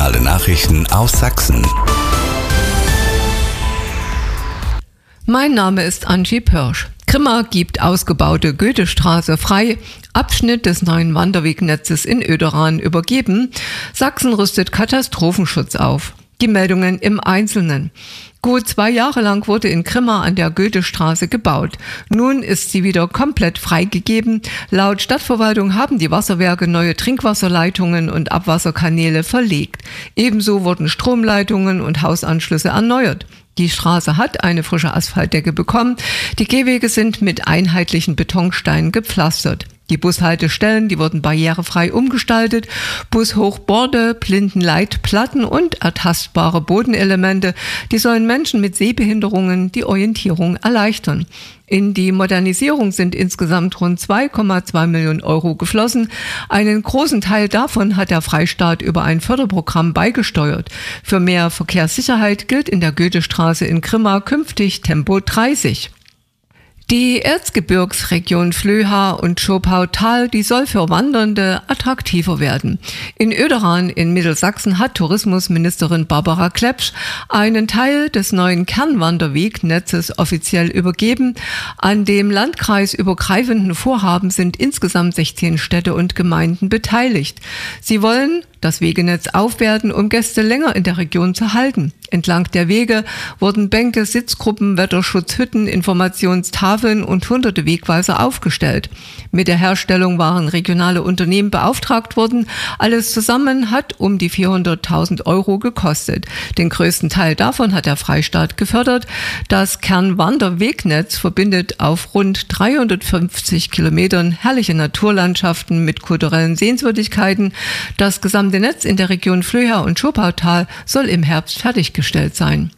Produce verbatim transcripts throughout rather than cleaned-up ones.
Regionale Nachrichten aus Sachsen. Mein Name ist Angie Pörsch. Grimma gibt ausgebaute Goethestraße frei, Abschnitt des neuen Wanderwegnetzes in Oederan übergeben. Sachsen rüstet Katastrophenschutz auf. Die Meldungen im Einzelnen. Gut zwei Jahre lang wurde in Grimma an der Goethestraße gebaut. Nun ist sie wieder komplett freigegeben. Laut Stadtverwaltung haben die Wasserwerke neue Trinkwasserleitungen und Abwasserkanäle verlegt. Ebenso wurden Stromleitungen und Hausanschlüsse erneuert. Die Straße hat eine frische Asphaltdecke bekommen. Die Gehwege sind mit einheitlichen Betonsteinen gepflastert. Die Bushaltestellen, die wurden barrierefrei umgestaltet. Bushochborde, Blindenleitplatten und ertastbare Bodenelemente, die sollen Menschen mit Sehbehinderungen die Orientierung erleichtern. In die Modernisierung sind insgesamt rund zwei Komma zwei Millionen Euro geflossen. Einen großen Teil davon hat der Freistaat über ein Förderprogramm beigesteuert. Für mehr Verkehrssicherheit gilt in der Goethestraße in Grimma künftig Tempo dreißig. Die Erzgebirgsregion Flöha und Schopautal, die soll für Wandernde attraktiver werden. In Oederan in Mittelsachsen hat Tourismusministerin Barbara Klepsch einen Teil des neuen Kernwanderwegnetzes offiziell übergeben. An dem landkreisübergreifenden Vorhaben sind insgesamt sechzehn Städte und Gemeinden beteiligt. Sie wollen das Wegenetz aufwerten, um Gäste länger in der Region zu halten. Entlang der Wege wurden Bänke, Sitzgruppen, Wetterschutzhütten, Informationstafeln und hunderte Wegweiser aufgestellt. Mit der Herstellung waren regionale Unternehmen beauftragt worden. Alles zusammen hat um die vierhunderttausend Euro gekostet. Den größten Teil davon hat der Freistaat gefördert. Das Kernwanderwegnetz verbindet auf rund dreihundertfünfzig Kilometern herrliche Naturlandschaften mit kulturellen Sehenswürdigkeiten. Das gesamte Netz in der Region Flöha und Schopautal soll im Herbst fertiggestellt sein.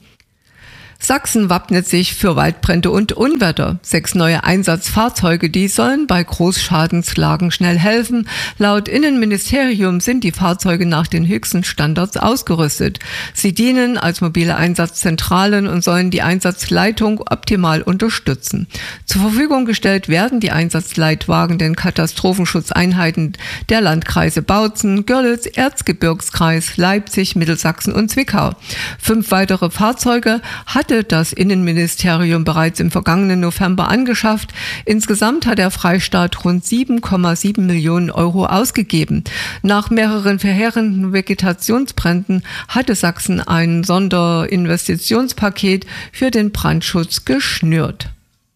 Sachsen wappnet sich für Waldbrände und Unwetter. Sechs neue Einsatzfahrzeuge, die sollen bei Großschadenslagen schnell helfen. Laut Innenministerium sind die Fahrzeuge nach den höchsten Standards ausgerüstet. Sie dienen als mobile Einsatzzentralen und sollen die Einsatzleitung optimal unterstützen. Zur Verfügung gestellt werden die Einsatzleitwagen den Katastrophenschutzeinheiten der Landkreise Bautzen, Görlitz, Erzgebirgskreis, Leipzig, Mittelsachsen und Zwickau. Fünf weitere Fahrzeuge hat das Innenministerium bereits im vergangenen November angeschafft. Insgesamt hat der Freistaat rund sieben Komma sieben Millionen Euro ausgegeben. Nach mehreren verheerenden Vegetationsbränden hatte Sachsen ein Sonderinvestitionspaket für den Brandschutz geschnürt.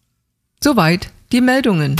Soweit die Meldungen.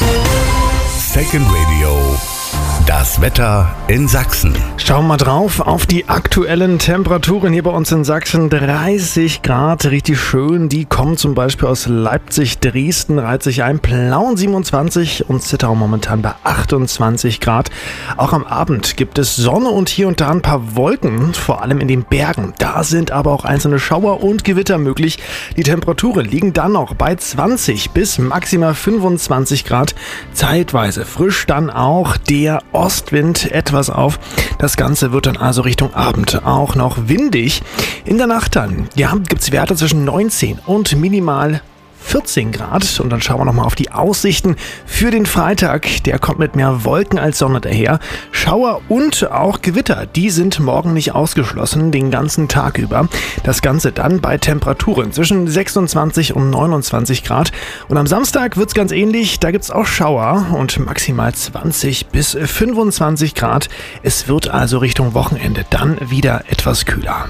Second Radio. Das Wetter in Sachsen. Schauen wir mal drauf auf die aktuellen Temperaturen hier bei uns in Sachsen. dreißig Grad, richtig schön. Die kommen zum Beispiel aus Leipzig, Dresden, reiht sich ein. Plauen siebenundzwanzig und Zittau momentan bei achtundzwanzig Grad. Auch am Abend gibt es Sonne und hier und da ein paar Wolken, vor allem in den Bergen. Da sind aber auch einzelne Schauer und Gewitter möglich. Die Temperaturen liegen dann noch bei zwanzig bis maximal fünfundzwanzig Grad. Zeitweise frisch dann auch der Ostwind etwas auf. Das Ganze wird dann also Richtung Abend auch noch windig. In der Nacht dann, ja, gibt es Werte zwischen neunzehn und minimal vierzehn Grad. Und dann schauen wir nochmal auf die Aussichten für den Freitag. Der kommt mit mehr Wolken als Sonne daher. Schauer und auch Gewitter, die sind morgen nicht ausgeschlossen, den ganzen Tag über. Das Ganze dann bei Temperaturen zwischen sechsundzwanzig und neunundzwanzig Grad. Und am Samstag wird es ganz ähnlich. Da gibt es auch Schauer und maximal zwanzig bis fünfundzwanzig Grad. Es wird also Richtung Wochenende dann wieder etwas kühler.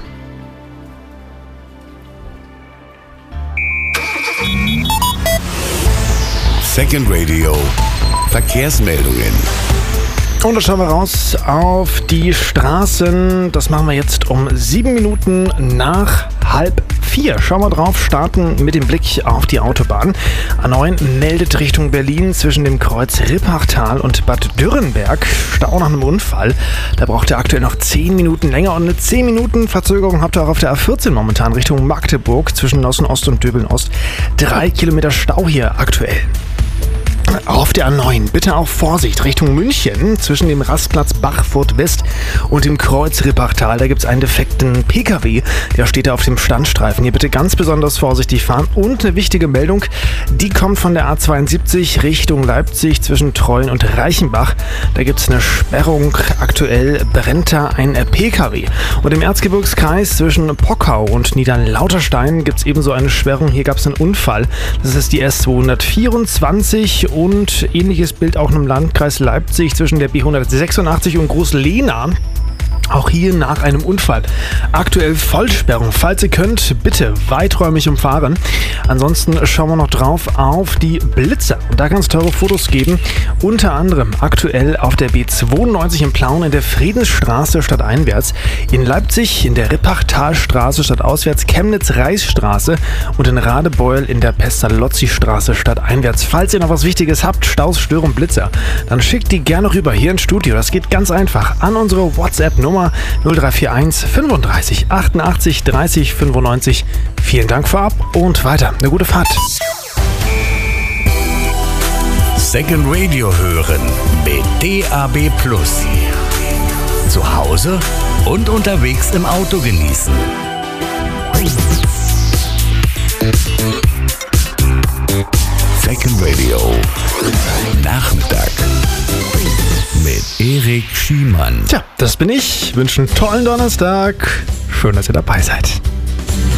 Second Radio. Verkehrsmeldungen. Und da schauen wir raus auf die Straßen. Das machen wir jetzt um sieben Minuten nach halb vier. Schauen wir drauf, starten mit dem Blick auf die Autobahn. A neun meldet Richtung Berlin zwischen dem Kreuz Rippachtal und Bad Dürrenberg Stau nach einem Unfall. Da braucht ihr aktuell noch zehn Minuten länger und eine zehn Minuten Verzögerung habt ihr auch auf der A vierzehn momentan Richtung Magdeburg zwischen Nossen Ost und Döbeln Ost. Drei Kilometer Stau hier aktuell. Auf der A neun bitte auch Vorsicht Richtung München zwischen dem Rastplatz Bachfurt West und dem Kreuz Rippachtal. Da gibt es einen defekten P K W, der steht da auf dem Standstreifen. Hier bitte ganz besonders vorsichtig fahren. Und eine wichtige Meldung, die kommt von der A zweiundsiebzig Richtung Leipzig zwischen Treuen und Reichenbach. Da gibt es eine Sperrung. Aktuell brennt da ein P K W. Und im Erzgebirgskreis zwischen Pockau und Niederlauterstein gibt es ebenso eine Sperrung. Hier gab es einen Unfall. Das ist die S zweihundertvierundzwanzig. Und ähnliches Bild auch im Landkreis Leipzig zwischen der B hundertsechsundachtzig und Groß-Lehna. Auch hier nach einem Unfall. Aktuell Vollsperrung. Falls ihr könnt, bitte weiträumig umfahren. Ansonsten schauen wir noch drauf auf die Blitzer. Und da kann es teure Fotos geben. Unter anderem aktuell auf der B zweiundneunzig in Plauen in der Friedensstraße stadteinwärts. In Leipzig in der Rippachtalstraße stadtauswärts, Chemnitz-Reichsstraße und in Radebeul in der Pestalozzi-Straße stadteinwärts. Falls ihr noch was Wichtiges habt, Staus, Störung, Blitzer, dann schickt die gerne rüber hier ins Studio. Das geht ganz einfach an unsere WhatsApp-Nummer null drei vier eins fünfunddreißig achtundachtzig dreißig fünfundneunzig. Vielen Dank vorab und weiter. Eine gute Fahrt. Second Radio hören mit D A B Plus. Zu Hause und unterwegs im Auto genießen. Second Radio Nachmittag mit Erik Schiemann. Tja, das bin ich. Ich wünsche einen tollen Donnerstag. Schön, dass ihr dabei seid.